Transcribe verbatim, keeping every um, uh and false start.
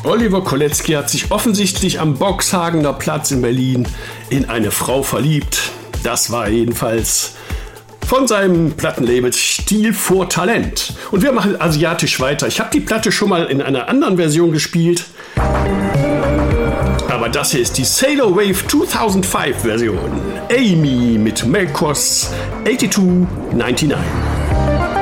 Oliver Kolecki hat sich offensichtlich am Boxhagener Platz in Berlin in eine Frau verliebt. Das war jedenfalls von seinem Plattenlabel Stil vor Talent. Und wir machen asiatisch weiter. Ich habe die Platte schon mal in einer anderen Version gespielt. Aber das hier ist die Sailor Wave zweitausendfünf Version. Amy mit Melkos zweiundachtzig neunundneunzig.